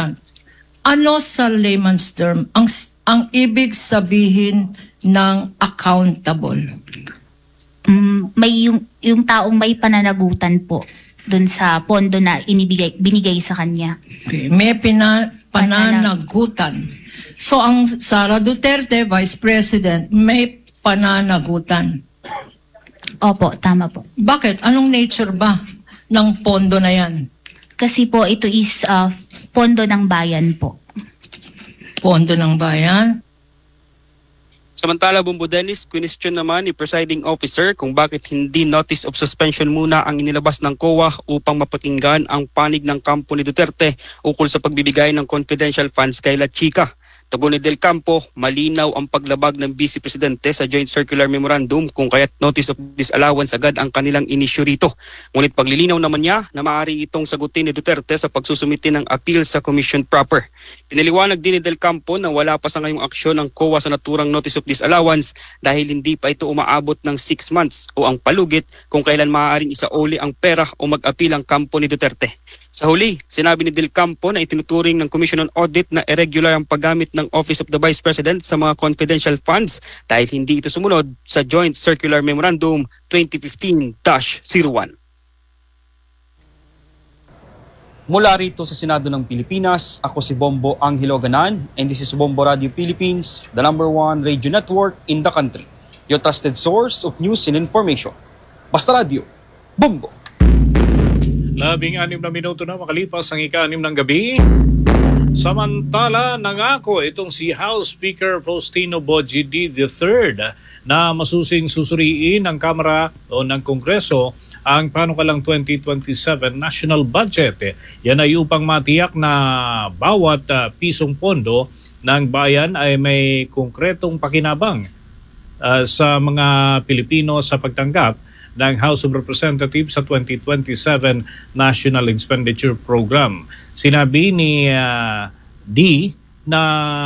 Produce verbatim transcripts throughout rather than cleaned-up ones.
accountant. Ano sa layman's term ang, ang ibig sabihin ng accountable? Mm, may yung, yung taong may pananagutan po dun sa pondo na inibigay, binigay sa kanya. Okay. May pina, pananagutan. So ang Sara Duterte, Vice President, may pananagutan. Opo, tama po. Bakit? Anong nature ba ng pondo na yan? Kasi po ito is uh, pondo ng bayan po. Pondo ng bayan? Samantala, Bombo Dennis, question naman ni presiding officer kung bakit hindi notice of suspension muna ang inilabas ng C O A upang mapakinggan ang panig ng kampo ni Duterte ukol sa pagbibigay ng confidential funds kay La Chica. Tugon ni Del Campo, malinaw ang paglabag ng Vice Presidente sa Joint Circular Memorandum kung kaya't notice of disallowance agad ang kanilang inisyu rito. Ngunit paglilinaw naman niya na maaari itong sagutin ni Duterte sa pagsusumiti ng appeal sa Commission proper. Pinaliwanag din ni Del Campo na wala pa sa ngayong aksyon ang C O A sa naturang notice of disallowance dahil hindi pa ito umaabot ng six months o ang palugit kung kailan maaaring isauli ang pera o mag-appeal ang kampo ni Duterte. Sa huli, sinabi ni Del Campo na itinuturing ng Commission on Audit na irregular ang paggamit ng Office of the Vice President sa mga confidential funds dahil hindi ito sumunod sa Joint Circular Memorandum twenty fifteen dash zero one. Mula rito sa Senado ng Pilipinas, ako si Bombo Angelo Ganan and this is Bombo Radio Philippines, the number one radio network in the country. Your trusted source of news and information. Basta Radio, Bombo! Labing anim na minuto na makalipas ang ika-anim ng gabi. Samantala, nangako itong si House Speaker Faustino Bogie the third na masusing susuriin ng Kamara o ng Kongreso ang panukalang twenty twenty-seven national budget. Yan ay upang matiyak na bawat uh, pisong pondo ng bayan ay may konkretong pakinabang uh, sa mga Pilipino sa pagtanggap ng House of Representatives sa twenty twenty-seven National Expenditure Program. Sinabi ni uh, D na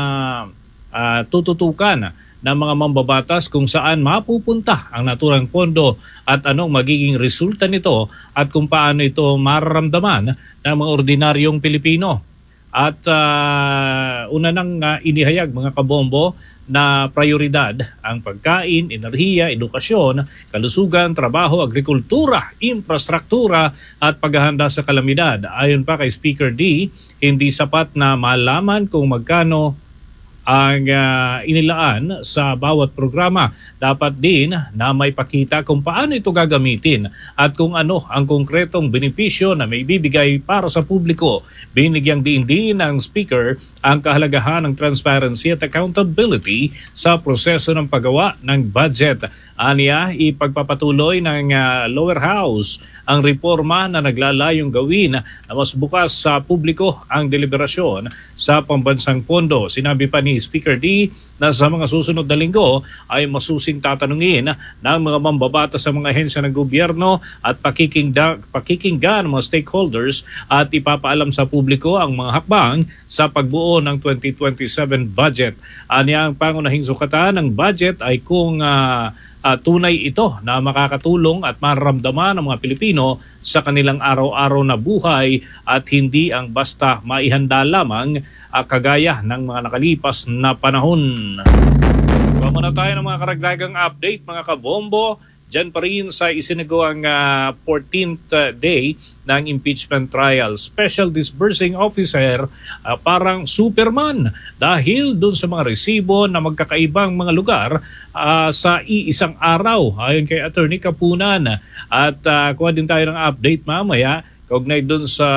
uh, tututukan ng mga mambabatas kung saan mapupunta ang naturang pondo at anong magiging resulta nito at kung paano ito mararamdaman ng mga ordinaryong Pilipino. At uh, una nang uh, inihayag mga kabombo na prioridad ang pagkain, enerhiya, edukasyon, kalusugan, trabaho, agrikultura, infrastruktura at paghahanda sa kalamidad. Ayon pa kay Speaker D, hindi sapat na malaman kung magkano ang uh, inilaan sa bawat programa. Dapat din na may pakita kung paano ito gagamitin at kung ano ang konkretong benepisyo na may bibigay para sa publiko. Binigyang din din ng Speaker ang kahalagahan ng transparency at accountability sa proseso ng paggawa ng budget. Aniya, ipagpapatuloy ng uh, lower house ang reforma na naglalayong gawin na mas bukas sa publiko ang deliberasyon sa pambansang pondo. Sinabi pa ni Speaker D na sa mga susunod na linggo ay masusing tatanungin ng mga mambabata sa mga ahensya ng gobyerno at pakikinggan, pakikinggan ng mga stakeholders at ipapaalam sa publiko ang mga hakbang sa pagbuo ng twenty twenty-seven budget. Aniya, ang pangunahing sukatan ng budget ay kung uh, Uh, tunay ito na makakatulong at mararamdaman ng mga Pilipino sa kanilang araw-araw na buhay at hindi ang basta maihanda lamang uh, kagaya ng mga nakalipas na panahon. Kuha muna tayo ng mga karagdagang update mga kabombo. Diyan pa rin sa isinagawang uh, fourteenth day ng impeachment trial. Special Disbursing Officer uh, parang Superman dahil dun sa mga resibo na magkakaibang mga lugar uh, sa iisang araw. Ayon kay Attorney Kapunan. At uh, kuha din tayo ng update mamaya kaugnay dun sa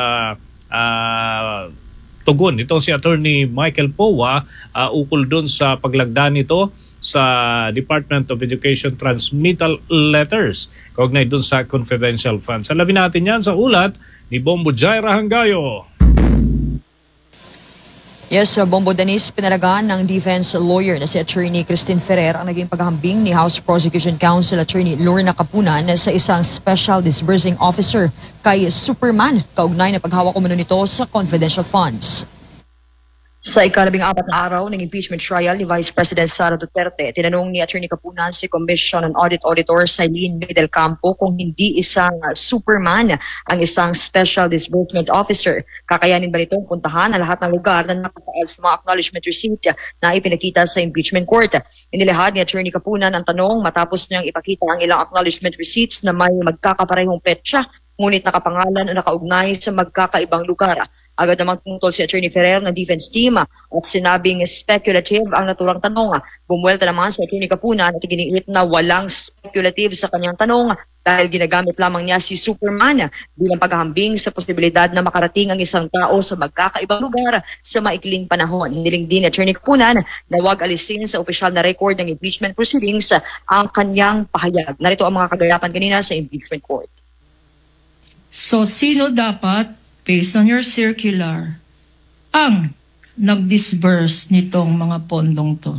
uh, tugon. Ito si Attorney Michael Powa uh, ukol dun sa paglagda nito sa Department of Education transmittal letters kaugnay dun sa confidential funds. Alamin natin yan sa ulat ni Bombo Jaira Hangayo. Yes, uh, Bombo Dennis, pinalagaan ng defense lawyer na si Attorney Christine Ferrer ang naging paghahambing ni House Prosecution Counsel Attorney Lorna Kapunan sa isang Special Disbursing Officer kay Superman kaugnay na paghawak umano nito sa confidential funds. Sa ikalabing apat na araw ng impeachment trial ni Vice President Sara Duterte, tinanong ni Attorney Kapunan si Commission on Audit Auditor Silene Del Campo kung hindi isang Superman ang isang Special Disbursement Officer. Kakayanin ba nitong puntahan ang lahat ng lugar na nakataas sa mga acknowledgement receipt na ipinakita sa impeachment court? Inilahad ni Attorney Kapunan ang tanong matapos niyang ipakita ang ilang acknowledgement receipts na may magkakaparehong petsa ngunit nakapangalan o nakaugnay sa magkakaibang lugar. Agad namang tungtol si Attorney Ferrer ng defense team at sinabing speculative ang naturang tanong. Bumuelta naman si Attorney Kapunan at iginiit na walang speculative sa kanyang tanong dahil ginagamit lamang niya si Superman bilang paghahambing sa posibilidad na makarating ang isang tao sa magkakaibang lugar sa maikling panahon. Hiniling din ni Attorney Kapunan na huwag alisin sa opisyal na record ng impeachment proceedings ang kanyang pahayag. Narito ang mga kaganapan kanina sa impeachment court. So, sino dapat, based on your circular, ang nag-disburse nitong mga pondong to?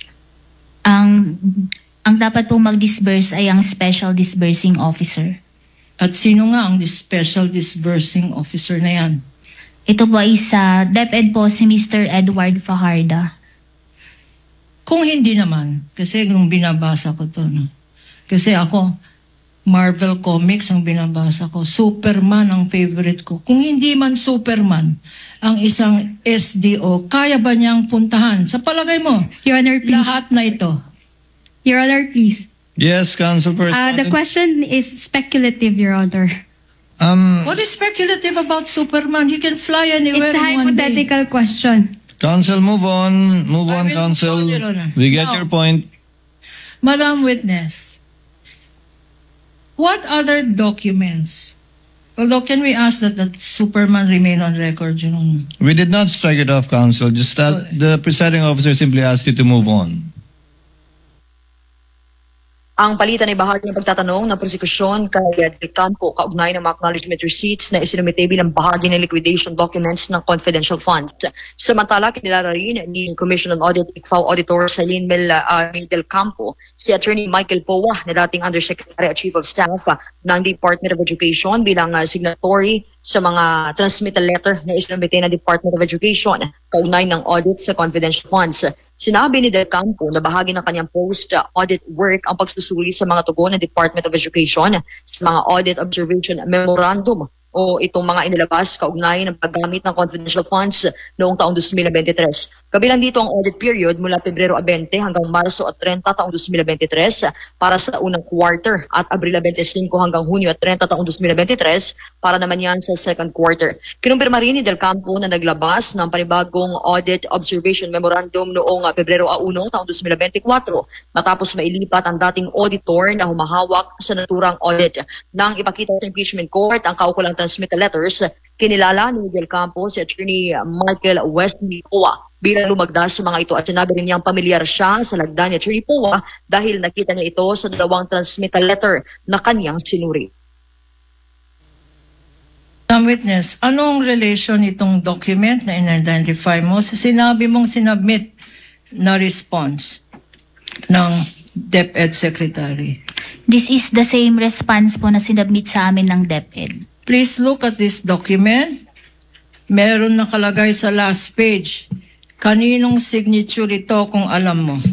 Ang ang dapat pong mag-disburse ay ang Special Disbursing Officer. At sino nga ang dis- Special Disbursing Officer na yan? Ito po ay sa DepEd po si Mister Edward Fajarda. Kung hindi naman, kasi nung binabasa ko to, no? Kasi ako, Marvel Comics ang binabasa ko. Superman ang favorite ko. Kung hindi man Superman ang isang S D O, kaya ba niyang puntahan? Sa palagay mo, Your Honor, please. lahat na ito. Your Honor, please. Yes, Counsel for Uh, the question is speculative, Your Honor. Um, What is speculative about Superman? He can fly anywhere It's a in one day. hypothetical question. Counsel, move on. Move I on, will Counsel. move on, Your Honor. We get Now, your point. Madam Witness, what other documents? Although, can we ask that that Superman remain on record, Your Honor? We did not strike it off, Counsel. Just that the presiding officer simply asked you to move on. Ang palitan ay bahagi ng pagtatanong ng prosekusyon kay Del Campo kaugnay ng mga acknowledgement receipts na isinumite bilang bahagi ng liquidation documents ng confidential funds. Samantala, kinilala rin ni Commission on Audit I C F A O Auditor Silene Mel, uh, Del Campo si Attorney Michael Powa na dating Undersecretary at Chief of Staff uh, ng Department of Education bilang uh, signatory sa mga transmittal letter na isinumite ng Department of Education kaugnay ng audit sa confidential funds. Sinabi ni Del Campo na bahagi ng kanyang post-audit work ang pagsusuri sa mga tugon ng Department of Education sa mga audit observation memorandum o itong mga inilabas kaugnay ng paggamit ng confidential funds noong taong twenty twenty-three. Kabilang dito ang audit period mula Pebrero twenty hanggang Marso at thirty taong twenty twenty-three para sa unang quarter at Abril twenty-five hanggang Hunyo at thirty taong twenty twenty-three para naman yan sa second quarter. Kinumpirma rin ni Del Campo na naglabas ng panibagong audit observation memorandum noong Pebrero one taong twenty twenty-four matapos mailipat ang dating auditor na humahawak sa naturang audit. Nang ipakita sa impeachment court ang kaukulang transmittal letters, kinilala ni Del Campo si Attorney Michael Wesley Powa bilang lumagdas sa mga ito at sinabi rin niyang pamilyar siya sa lagda ni Attorney Powa dahil nakita niya ito sa dalawang transmittal letter na kanyang sinuri. Madam Witness, anong relation itong document na in-identify mo sa sinabi mong sinubmit na response ng DepEd Secretary? This is the same response po na sinubmit sa amin ng DepEd. Please look at this document. Meron nakalagay sa last page. Kaninong signature ito kung alam mo?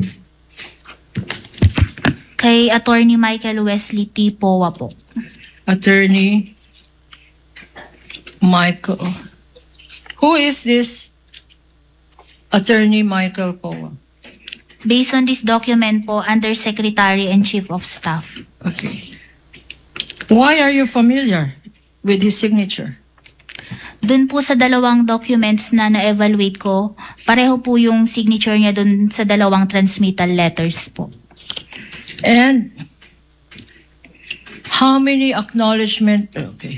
Kay Attorney Michael Wesley T. Powa po. Attorney Michael. Who is this Attorney Michael Powa? Based on this document po, Undersecretary and Chief of Staff. Okay. Why are you familiar with his signature? Doon po sa dalawang documents na na-evaluate ko, pareho po yung signature niya doon sa dalawang transmittal letters po. And how many acknowledgement? Okay.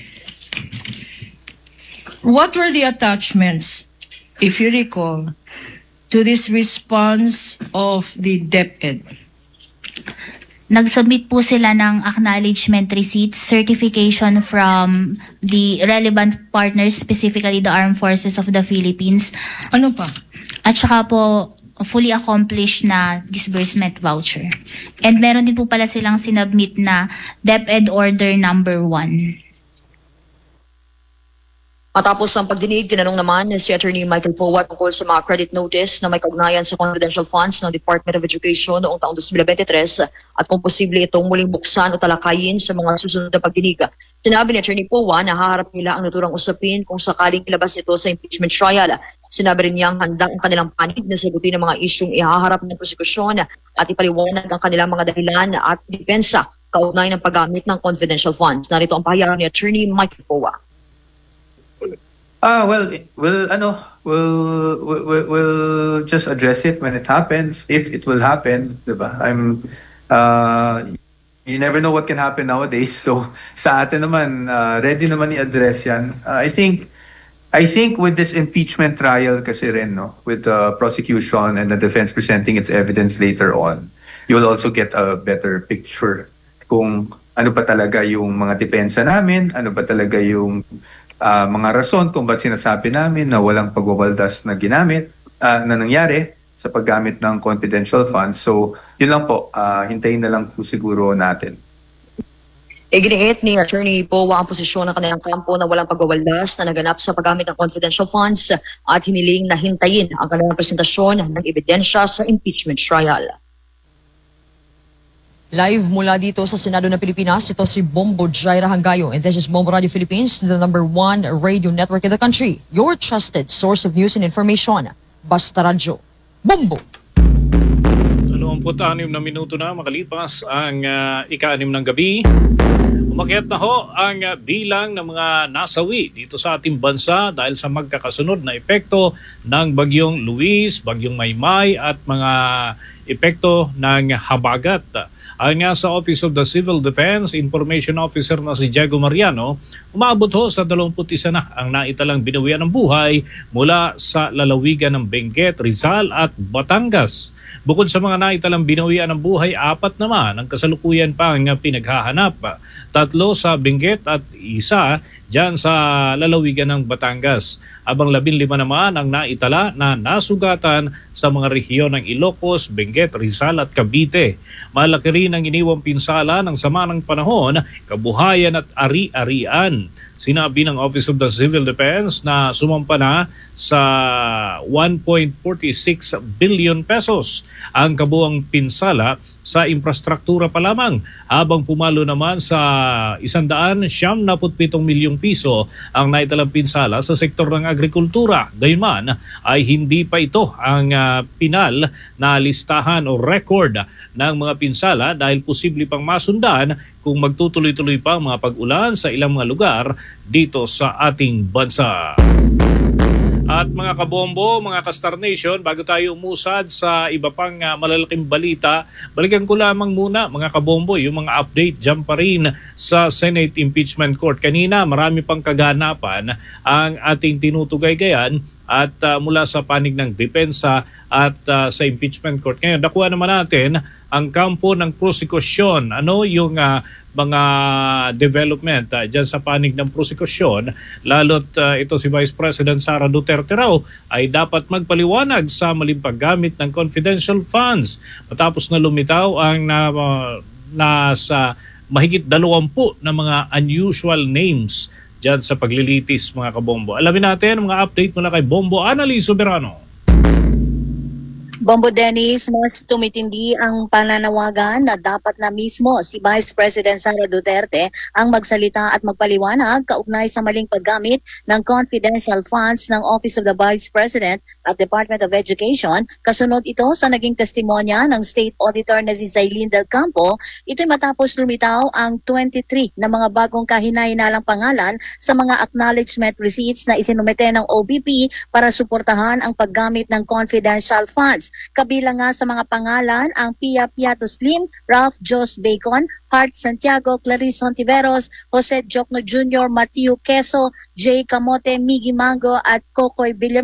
What were the attachments, if you recall, to this response of the DepEd? Nag-submit po sila ng acknowledgement receipts, certification from the relevant partners, specifically the Armed Forces of the Philippines. Ano pa? At saka po, fully accomplished na disbursement voucher. And meron din po pala silang sinubmit na DepEd Order number one. Matapos ang pagdinig, tinanong naman si Attorney Michael Powa tungkol sa mga credit notice na may kaugnayan sa confidential funds ng Department of Education noong taong twenty twenty-three at kung posible itong muling buksan o talakayin sa mga susunod na pagdinig. Sinabi ni Attorney Powa na haharap nila ang naturang usapin kung sakaling ilabas ito sa impeachment trial. Sinabi rin niyang handa ang kanilang panig na sagutin ang mga isyong ihaharap ng prosekusyon at ipaliwanag ang kanilang mga dahilan at depensa kaugnay ng paggamit ng confidential funds. Narito ang pahayag ni Attorney Michael Powa. Ah, well, we'll, ano, we'll, we'll, we'll just address it when it happens, if it will happen, diba? I'm, uh, you never know what can happen nowadays. So, sa atin naman, uh, ready naman i-address yan. Uh, I think, I think with this impeachment trial kasi rin, no, with the prosecution and the defense presenting its evidence later on, you will also get a better picture kung ano pa talaga yung mga depensa namin, ano pa talaga yung Uh, mga rason kung ba't sinasabi namin na walang pagwawaldas na ginamit, uh, na nangyari sa paggamit ng confidential funds. So, yun lang po, uh, hintayin na lang po siguro natin. Iginiit ni Attorney Powa ang posisyon ng kanilang kampo na walang pagwawaldas na naganap sa paggamit ng confidential funds at hiniling na hintayin ang kanilang presentasyon ng ebidensya sa impeachment trial. Live mula dito sa Senado ng Pilipinas, ito si Bombo Jaira Hangayo, and this is Bombo Radio Philippines, the number one radio network in the country. Your trusted source of news and information. Basta Radyo. Bombo! dalawampu't-anim na minuto na makalipas ang uh, ika-anim ng gabi. Umakyat na ho ang uh, bilang ng mga nasawi dito sa ating bansa dahil sa magkakasunod na epekto ng bagyong Luis, bagyong Maymay at mga epekto ng habagat. Ayon nga sa Office of the Civil Defense Information Officer na si Diego Mariano, umabot ho sa dalawampu't isa na ang naitalang binawian ng buhay mula sa lalawigan ng Benguet, Rizal at Batangas. Bukod sa mga naitalang binawian ng buhay, apat naman ang kasalukuyan pang pinaghahanap. Tatlo sa Benguet at isa dyan sa lalawigan ng Batangas. Abang labing lima naman ang naitala na nasugatan sa mga rehiyon ng Ilocos, Benguet, Rizal at Cavite. Malaki rin ang iniwang pinsala ng sama ng panahon, kabuhayan at ari-arian. Sinabi ng Office of the Civil Defense na sumampa na sa one point four six billion pesos ang kabuang pinsala sa infrastruktura pa lamang, habang pumalo naman sa one hundred siyamnapu't pitong milyong piso ang naitalang pinsala sa sektor ng agrikultura. Gayunman ay hindi pa ito ang uh, pinal na listahan o record ng mga pinsala dahil posible pang masundan kung magtutuloy-tuloy pa ang mga pag-ulan sa ilang mga lugar dito sa ating bansa. At mga kabombo, mga ka-Star Nation, bago tayo umusad sa iba pang uh, malalaking balita, balikan ko lamang muna mga kabombo yung mga update dyan pa rin sa Senate Impeachment Court. Kanina marami pang kaganapan ang ating tinutugay-gayan at uh, mula sa panig ng depensa at uh, sa impeachment court. Ngayon, nakuha naman natin ang kampo ng prosekusyon. Ano yung uh, mga development uh, dyan sa panig ng prosekusyon, lalo't uh, ito si Vice President Sara Duterte raw ay dapat magpaliwanag sa maling paggamit ng confidential funds matapos na lumitaw ang na, uh, nasa mahigit dalawampu na mga unusual names dyan sa paglilitis mga kabombo. Alamin natin mga update mula kay Bombo Annalise Soberano. Bombo Dennis, mas tumitindi ang pananawagan na dapat na mismo si Vice President Sara Duterte ang magsalita at magpaliwanag kaugnay sa maling paggamit ng confidential funds ng Office of the Vice President at Department of Education. Kasunod ito sa naging testimonya ng State Auditor na si Zailin Del Campo. Ito'y matapos lumitaw ang twenty-three na mga bagong kahinahinalang pangalan sa mga acknowledgement receipts na isinumite ng O B P para suportahan ang paggamit ng confidential funds. Kabilang nga sa mga pangalan ang Pia Piatos Lim, Ralph Jos Bacon, Hart Santiago, Clarice Hontiveros, Jose Jocno Junior, Matthew Queso, Jay Camote, Miggy Mango at Kokoy Villamin.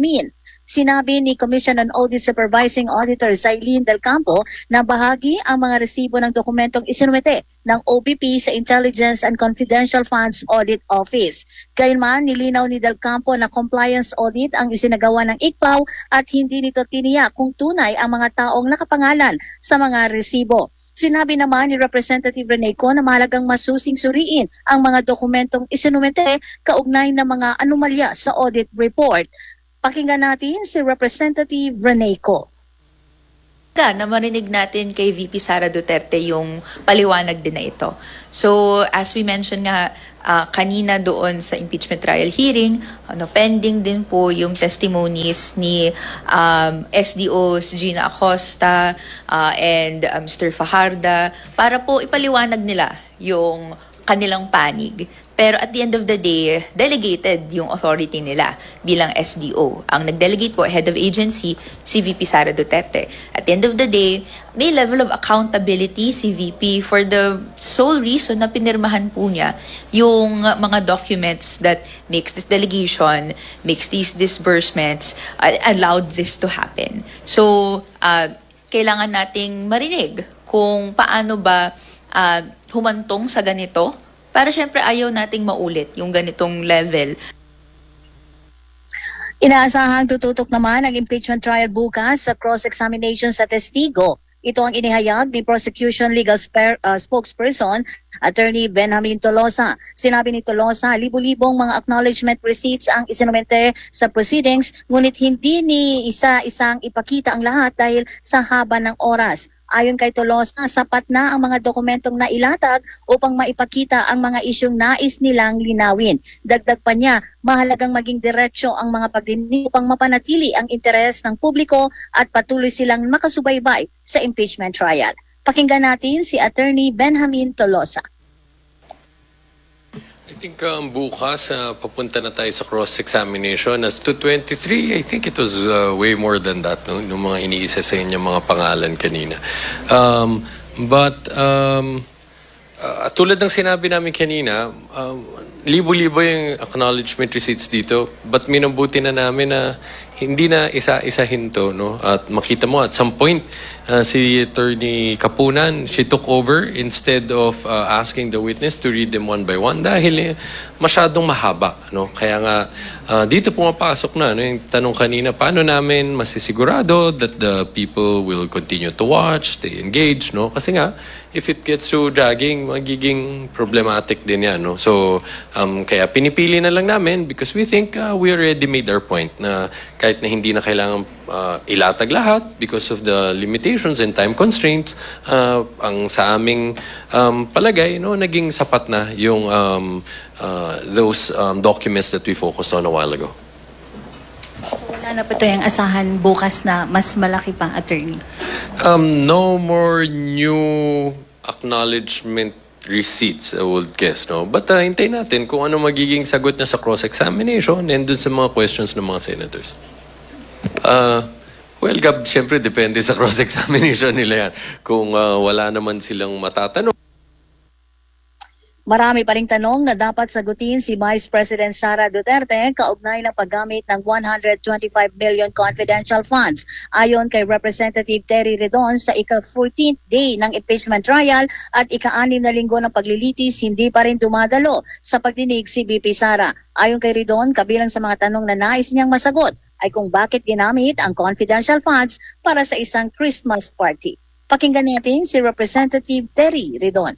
Sinabi ni Commission on Audit Supervising Auditor Zailin Del Campo na bahagi ang mga resibo ng dokumentong isinumite ng O B P sa Intelligence and Confidential Funds Audit Office. Gayunman, nilinaw ni Del Campo na compliance audit ang isinagawa ng I C P A W at hindi nito tiniyak kung tunay ang mga taong nakapangalan sa mga resibo. Sinabi naman ni Representative Reneco na mahalagang masusing suriin ang mga dokumentong isinumite kaugnay ng mga anomalya sa audit report. Pakinggan natin si Representative Reneco. Na marinig natin kay V P Sara Duterte yung paliwanag din na ito. So as we mentioned nga uh, kanina doon sa impeachment trial hearing, ano, pending din po yung testimonies ni um, S D Os Gina Acosta uh, and um, Mister Fajarda para po ipaliwanag nila yung kanilang panig. Pero at the end of the day, delegated yung authority nila bilang S D O. Ang nag-delegate po, head of agency, si V P Sara Duterte. At the end of the day, may level of accountability si V P for the sole reason na pinirmahan po niya yung mga documents that makes this delegation, makes these disbursements, uh, allowed this to happen. So, uh, kailangan nating marinig kung paano ba uh, humantong sa ganito. Para syempre ayaw nating maulit yung ganitong level. Inaasahang tututok naman ang impeachment trial bukas sa cross-examination sa testigo. Ito ang inihayag ni Prosecution Legal Sper, uh, Spokesperson, Attorney Benjamin Tolosa. Sinabi ni Tolosa, libo-libong mga acknowledgement receipts ang isinumente sa proceedings, ngunit hindi ni isa-isang ipakita ang lahat dahil sa haba ng oras. Ayon kay Tolosa, sapat na ang mga dokumentong nailatag upang maipakita ang mga isyong nais nilang linawin. Dagdag pa niya, mahalagang maging diretsyo ang mga pagdinig upang mapanatili ang interes ng publiko at patuloy silang makasubaybay sa impeachment trial. Pakinggan natin si Attorney Benjamin Tolosa. I think um, bukas uh, papunta na tayo sa cross-examination. As to twenty-three, I think it was uh, way more than that, no? Yung mga iniisa sa inyo mga pangalan kanina. Um, but um, uh, tulad ng sinabi namin kanina, um, libo-libo yung acknowledgement receipts dito, but minabuti na namin na hindi na isa-isahin to, no? At makita mo at some point uh, si Attorney Kapunan, she took over instead of uh, asking the witness to read them one by one dahil eh, masyadong mahaba, no? Kaya nga uh, dito pumapasok na, no? Yung tanong kanina, paano namin masisigurado that the people will continue to watch, stay engaged, no? Kasi nga if it gets too dragging, magiging problematic din yan, no? So um, kaya pinipili na lang namin because we think uh, we already made our point na kahit na hindi na kailangan uh, ilatag lahat because of the limitations and time constraints, uh, ang sa aming um, palagay, no, naging sapat na yung um, uh, those um, documents that we focused on a while ago. Wala na pa ito yung asahan bukas na mas malaki pang attorney? Um, no more new acknowledgement receipts, I would guess, no? But uh, hintayin natin kung ano magiging sagot niya sa cross-examination and dun sa mga questions ng mga senators. Uh, well, Gab, syempre depende sa cross-examination nila yan. Kung uh, wala naman silang matatanong. Marami pa ring tanong na dapat sagutin si Vice President Sara Duterte kaugnay ng paggamit ng one hundred twenty-five million confidential funds. Ayon kay Representative Terry Redon, sa ika-fourteenth day ng impeachment trial at ika-anim na linggo ng paglilitis, hindi pa rin dumadalo sa pagdinig si V P Sara. Ayon kay Redon, kabilang sa mga tanong na nais niyang masagot ay kung bakit ginamit ang confidential funds para sa isang Christmas party. Pakinggan natin si Representative Terry Redon.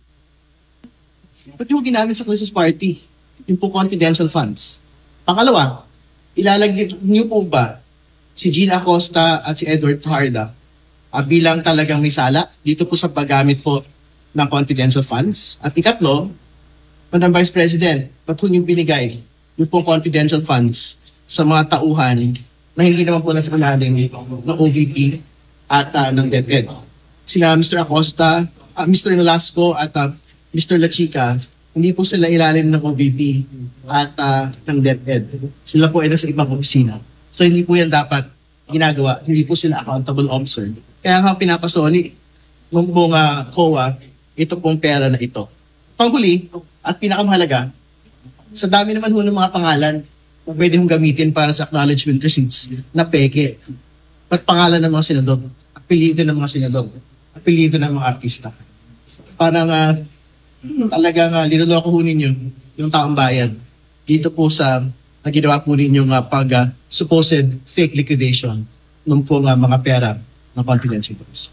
Ba't yung ginamit sa Christmas party? Yung po confidential funds. Pangalawa, ilalagay niyo po ba si Gina Acosta at si Edward Fajarda uh, bilang talagang may sala dito po sa paggamit po ng confidential funds? At ikatlo, Madam Vice President, ba't po yung binigay yung po confidential funds sa mga tauhan na hindi naman po nasa kanaling ng O V P at uh, ng DepEd? Sila Mister Acosta, uh, Mister Nolasco at uh, Mister La Chica, hindi po sila ilalim ng O V P at uh, ng DepEd. Sila po ay nasa ibang opisina. So hindi po yan dapat ginagawa. Hindi po sila accountable officer. Kaya nga pinapasoli ng mga C O A ito pong pera na ito. Panghuli at pinakamahalaga, sa dami naman ho ng mga pangalan pwede mong gamitin para sa acknowledgement receipts na peke. Ba't pangalan ng mga senador? Apelido ng mga senador. Apelido ng mga artista. Parang uh, talagang uh, linuloko ho ninyo yung taong bayan dito po sa na ginawa po ninyong uh, pag uh, supposed fake liquidation ng po uh, mga pera ng confidential bonds.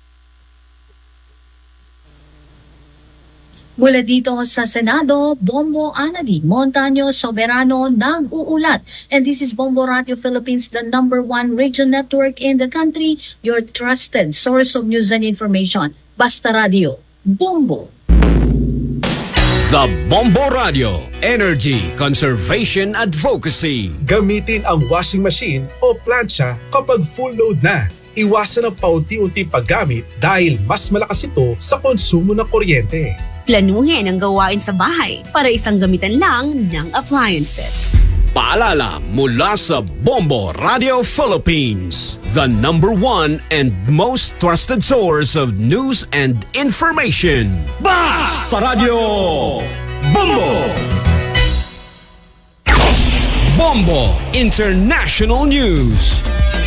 Mula dito sa Senado, Bombo Anali Montaño Soberano nag-uulat. And this is Bombo Radio Philippines, the number one radio network in the country, your trusted source of news and information. Basta Radio, Bombo. The Bombo Radio, Energy Conservation Advocacy. Gamitin ang washing machine o plancha kapag full load na. Iwasan ang paunti-unti paggamit dahil mas malakas ito sa konsumo ng kuryente. Planuhin ang gawain sa bahay para isang gamitan lang ng appliances. Paalala mula sa Bombo Radio Philippines, the number one and most trusted source of news and information. Basta Radio Bombo! Bombo International News.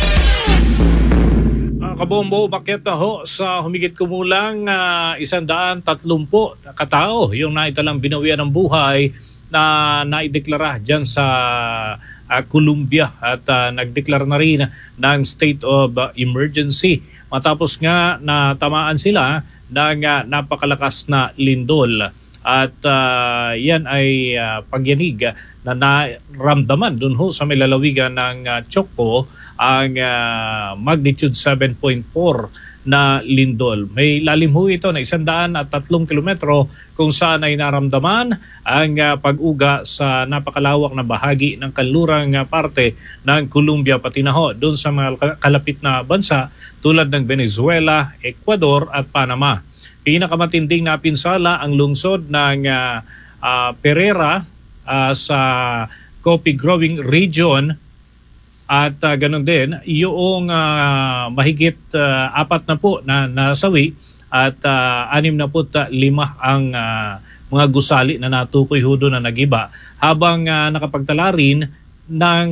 Kabombo, umakyat na ho sa humigit kumulang uh, isandaan tatlumpo na katao yung naitalang binawian ng buhay na naideklara dyan sa uh, Colombia at uh, nagdeklara na rin ng state of uh, emergency matapos nga na tamaan sila ng uh, napakalakas na lindol. At uh, yan ay uh, pagyanig na naramdaman dun ho sa may lalawigan ng uh, Choco ang uh, magnitude seven point four na lindol. May lalim ho ito na isandaan at tatlong kilometro kung saan ay naramdaman ang uh, pag-uga sa napakalawak na bahagi ng kanlurang uh, parte ng Colombia pati na ho dun sa mga kalapit na bansa tulad ng Venezuela, Ecuador at Panama. Pinakamatinding na pinsala ang lungsod ng uh, uh, Pereira uh, sa coffee growing region at uh, ganun din yung uh, mahigit uh, apat na po na nasawi at uh, anim na po lima ang uh, mga gusali na natukoy hudo na nagiba habang uh, nakapagtala rin ng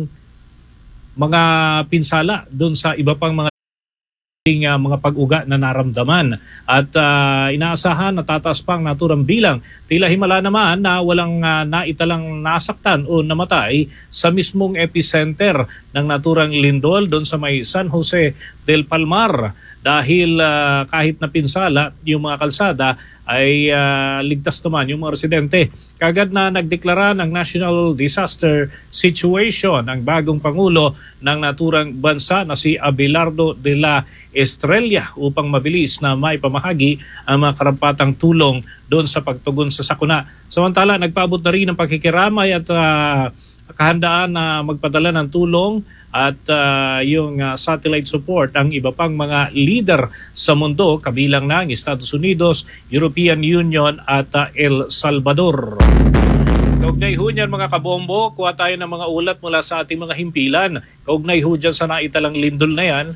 mga pinsala doon sa iba pang mga Uh, mga pag-uga na naramdaman at uh, inaasahan na tataas pang naturang bilang. Tila himala naman na walang uh, naitalang nasaktan o namatay sa mismong epicenter ng naturang lindol doon sa may San Jose del Palmar dahil uh, kahit na pinsala yung mga kalsada ay uh, ligtas naman yung mga residente. Kagad na nagdeklara ng National Disaster Situation ang bagong Pangulo ng naturang bansa na si Abelardo de la Estrella upang mabilis na maipamahagi ang mga karampatang tulong doon sa pagtugon sa sakuna. Samantala, nagpaabot na rin ng pakikiramay at uh, kahandaan na magpadala ng tulong at uh, yung uh, satellite support ang iba pang mga leader sa mundo kabilang ng Estados Unidos, European Union at uh, El Salvador. Kaugnay ho niyan mga kabombo, kuha tayo ng mga ulat mula sa ating mga himpilan. Kaugnay ho dyan sa naitalang lindol na yan.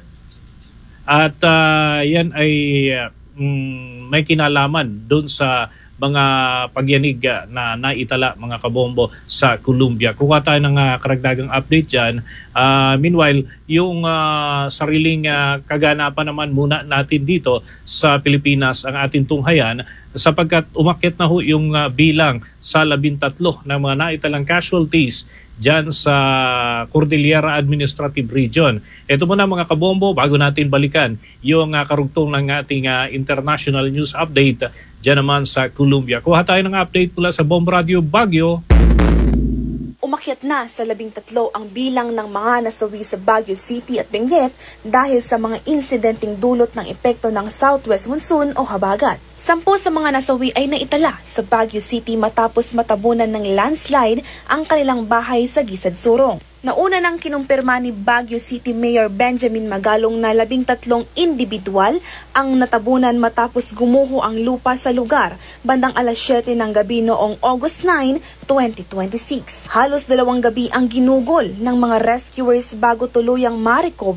At uh, yan ay uh, mm, may kinalaman doon sa mga pagyanig na naitala mga kabombo sa Colombia. Kuha tayo ng uh, karagdagang update dyan. Uh, meanwhile, yung uh, sariling uh, kaganapan naman muna natin dito sa Pilipinas ang ating tunghayan sapagkat umakyat na ho yung uh, bilang sa labintatlo na mga naitalang casualties dyan sa Cordillera Administrative Region. Ito muna mga kabombo, bago natin balikan yung uh, karugtong ng ating uh, international news update dyan naman sa Colombia. Kuha tayo ng update mula sa Bombo Radio Baguio. Umakyat na sa labing tatlo ang bilang ng mga nasawi sa Baguio City at Benguet dahil sa mga insidenteng dulot ng epekto ng southwest monsoon o habagat. Sampo sa mga nasawi ay naitala sa Baguio City matapos matabunan ng landslide ang kanilang bahay sa Gisad-Surong. Nauna nang kinumpirma ni Baguio City Mayor Benjamin Magalong na labing tatlong individual ang natabunan matapos gumuho ang lupa sa lugar bandang alas siyete ng gabi noong August nine, twenty twenty-six. Halos dalawang gabi ang ginugol ng mga rescuers bago tuluyang ma-recover